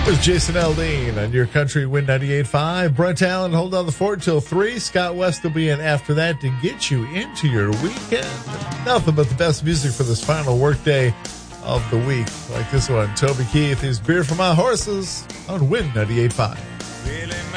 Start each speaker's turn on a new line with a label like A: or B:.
A: It was Jason Aldean on your country Win 98.5. Brent Allen hold on the fort till 3. Scott West will be in after that to get you into your weekend. Nothing but the best music for this final workday of the week. Like this one, Toby Keith, is Beer for My Horses on Win 98.5.